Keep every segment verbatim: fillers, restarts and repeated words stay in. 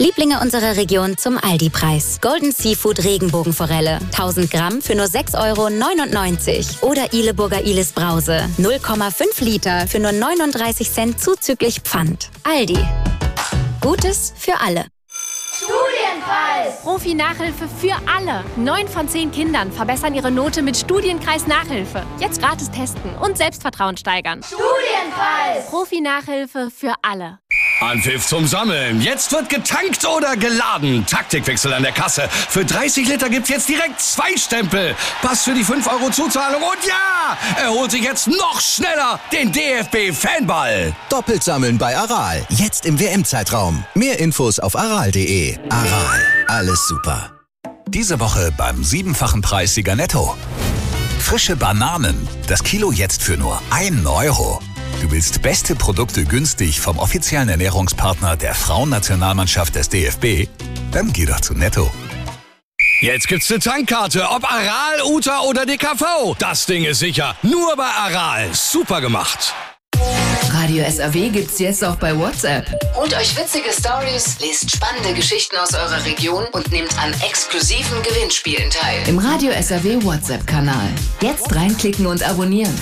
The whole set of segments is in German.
Lieblinge unserer Region zum Aldi-Preis. Golden Seafood Regenbogenforelle. tausend Gramm für nur sechs Euro neunundneunzig. Oder Ileburger Ilis Brause. null Komma fünf Liter für nur neununddreißig Cent zuzüglich Pfand. Aldi. Gutes für alle. Studienkreis! Profi-Nachhilfe für alle. Neun von zehn Kindern verbessern ihre Note mit Studienkreis Nachhilfe. Jetzt gratis testen und Selbstvertrauen steigern. Studienkreis! Profi-Nachhilfe für alle. Anpfiff zum Sammeln. Jetzt wird getankt oder geladen. Taktikwechsel an der Kasse. Für dreißig Liter gibt's jetzt direkt zwei Stempel. Pass für die fünf Euro Zuzahlung und ja, er holt sich jetzt noch schneller den D F B-Fanball. Doppelt sammeln bei Aral. Jetzt im W M-Zeitraum. Mehr Infos auf aral punkt de. Aral. Alles super. Diese Woche beim siebenfachen Preissieger Netto. Frische Bananen. Das Kilo jetzt für nur einen Euro. Du willst beste Produkte günstig vom offiziellen Ernährungspartner der Frauennationalmannschaft des D F B? Dann geh doch zu Netto. Jetzt gibt's eine Tankkarte, ob Aral, Uta oder D K V. Das Ding ist sicher. Nur bei Aral. Super gemacht. Radio S A W gibt's jetzt auch bei WhatsApp. Holt euch witzige Stories, lest spannende Geschichten aus eurer Region und nehmt an exklusiven Gewinnspielen teil. Im Radio S A W WhatsApp-Kanal. Jetzt reinklicken und abonnieren.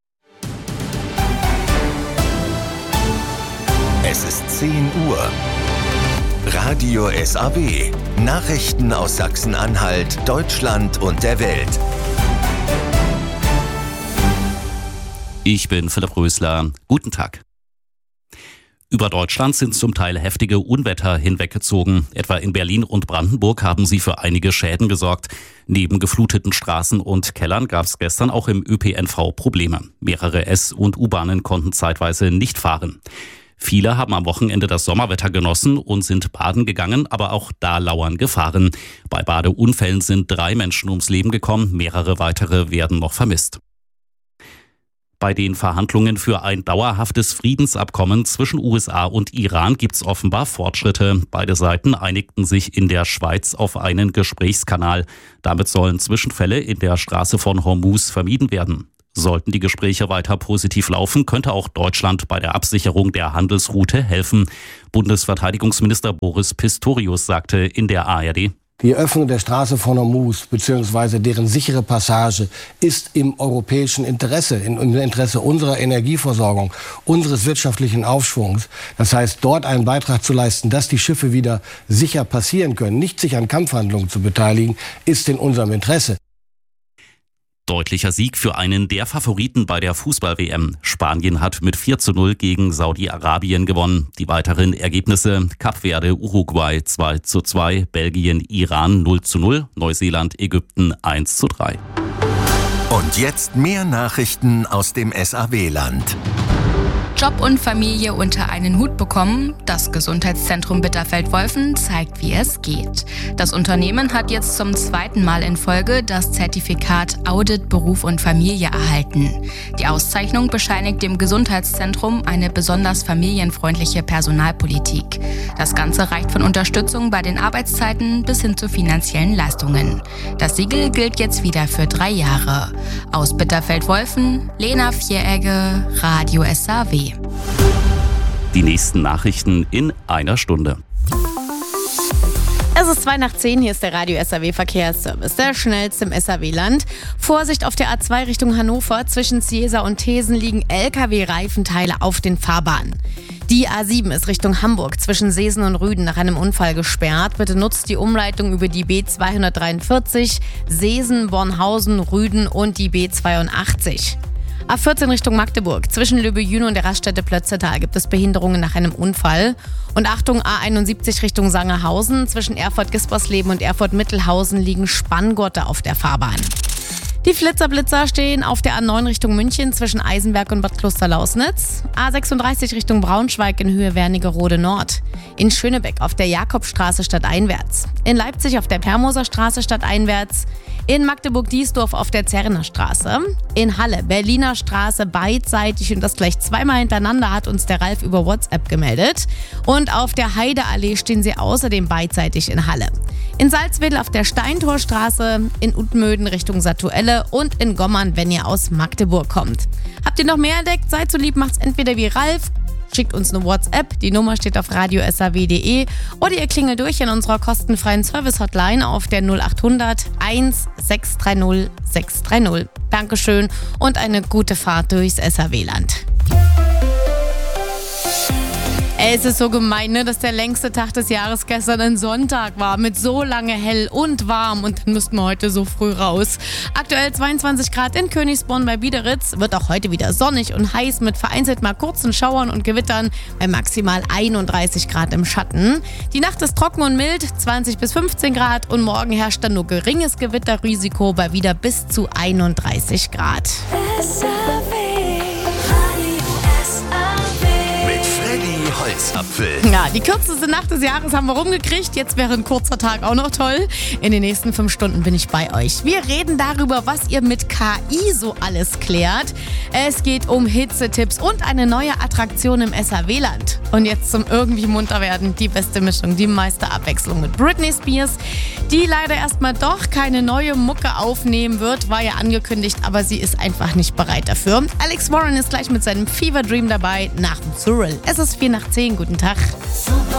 Es ist zehn Uhr. Radio S A W. Nachrichten aus Sachsen-Anhalt, Deutschland und der Welt. Ich bin Philipp Rösler. Guten Tag. Über Deutschland sind zum Teil heftige Unwetter hinweggezogen. Etwa in Berlin und Brandenburg haben sie für einige Schäden gesorgt. Neben gefluteten Straßen und Kellern gab es gestern auch im Ö P N V Probleme. Mehrere S- und U-Bahnen konnten zeitweise nicht fahren. Viele haben am Wochenende das Sommerwetter genossen und sind baden gegangen, aber auch da lauern Gefahren. Bei Badeunfällen sind drei Menschen ums Leben gekommen, mehrere weitere werden noch vermisst. Bei den Verhandlungen für ein dauerhaftes Friedensabkommen zwischen U S A und Iran gibt es offenbar Fortschritte. Beide Seiten einigten sich in der Schweiz auf einen Gesprächskanal. Damit sollen Zwischenfälle in der Straße von Hormuz vermieden werden. Sollten die Gespräche weiter positiv laufen, könnte auch Deutschland bei der Absicherung der Handelsroute helfen. Bundesverteidigungsminister Boris Pistorius sagte in der A R D: Die Öffnung der Straße von Hormuz bzw. deren sichere Passage ist im europäischen Interesse, im Interesse unserer Energieversorgung, unseres wirtschaftlichen Aufschwungs. Das heißt, dort einen Beitrag zu leisten, dass die Schiffe wieder sicher passieren können, nicht sich an Kampfhandlungen zu beteiligen, ist in unserem Interesse. Deutlicher Sieg für einen der Favoriten bei der Fußball-W M. Spanien hat mit vier zu null gegen Saudi-Arabien gewonnen. Die weiteren Ergebnisse: Kap Verde, Uruguay zwei zu zwei, Belgien, Iran null zu null, Neuseeland, Ägypten eins zu drei. Und jetzt mehr Nachrichten aus dem S A W-Land. Job und Familie unter einen Hut bekommen? Das Gesundheitszentrum Bitterfeld-Wolfen zeigt, wie es geht. Das Unternehmen hat jetzt zum zweiten Mal in Folge das Zertifikat Audit Beruf und Familie erhalten. Die Auszeichnung bescheinigt dem Gesundheitszentrum eine besonders familienfreundliche Personalpolitik. Das Ganze reicht von Unterstützung bei den Arbeitszeiten bis hin zu finanziellen Leistungen. Das Siegel gilt jetzt wieder für drei Jahre. Aus Bitterfeld-Wolfen, Lena Vieregge, Radio S A W. Die nächsten Nachrichten in einer Stunde. Es ist zwei nach zehn, hier ist der Radio S A W Verkehrsservice, der schnellste im S A W-Land. Vorsicht auf der A zwei Richtung Hannover, zwischen Ziesa und Thesen liegen L K W-Reifenteile auf den Fahrbahnen. Die A sieben ist Richtung Hamburg zwischen Seesen und Rüden nach einem Unfall gesperrt. Bitte nutzt die Umleitung über die B zweihundertdreiundvierzig, Seesen, Bornhausen, Rüden und die B zweiundachtzig. A vierzehn Richtung Magdeburg. Zwischen Löbejüne und der Raststätte Plötzetal gibt es Behinderungen nach einem Unfall. Und Achtung, A einundsiebzig Richtung Sangerhausen. Zwischen Erfurt-Gispersleben und Erfurt-Mittelhausen liegen Spanngurte auf der Fahrbahn. Die Flitzer-Blitzer stehen auf der A neun Richtung München zwischen Eisenberg und Bad Klosterlausnitz. A sechsunddreißig Richtung Braunschweig in Höhe Wernigerode Nord. In Schönebeck auf der Jakobstraße stadteinwärts. In Leipzig auf der Permoser Straße stadteinwärts. In Magdeburg-Diesdorf auf der Zerner Straße. In Halle, Berliner Straße beidseitig und das gleich zweimal hintereinander, hat uns der Ralf über WhatsApp gemeldet. Und auf der Heideallee stehen sie außerdem beidseitig in Halle. In Salzwedel auf der Steintorstraße, in Utmöden Richtung Satuelle und in Gommern, wenn ihr aus Magdeburg kommt. Habt ihr noch mehr entdeckt? Seid so lieb, macht's entweder wie Ralf, schickt uns eine WhatsApp. Die Nummer steht auf radio punkt s a w punkt d e oder ihr klingelt durch in unserer kostenfreien Service-Hotline auf der null acht hundert eins sechs drei null sechs drei null. Dankeschön und eine gute Fahrt durchs S A W-Land. Es ist so gemein, ne, dass der längste Tag des Jahres gestern ein Sonntag war, mit so lange hell und warm und dann müssten wir heute so früh raus. Aktuell zweiundzwanzig Grad in Königsborn bei Biederitz, wird auch heute wieder sonnig und heiß mit vereinzelt mal kurzen Schauern und Gewittern bei maximal einunddreißig Grad im Schatten. Die Nacht ist trocken und mild, zwanzig bis fünfzehn Grad und morgen herrscht dann nur geringes Gewitterrisiko bei wieder bis zu einunddreißig Grad. Holzapfel. Ja, die kürzeste Nacht des Jahres haben wir rumgekriegt. Jetzt wäre ein kurzer Tag auch noch toll. In den nächsten fünf Stunden bin ich bei euch. Wir reden darüber, was ihr mit K I so alles klärt. Es geht um Hitzetipps und eine neue Attraktion im S A W-Land. Und jetzt zum irgendwie munter werden. Die beste Mischung, die meiste Abwechslung mit Britney Spears, die leider erstmal doch keine neue Mucke aufnehmen wird. War ja angekündigt, aber sie ist einfach nicht bereit dafür. Alex Warren ist gleich mit seinem Fever Dream dabei nach dem Cyril. Es ist vier nach zehn. Guten Tag.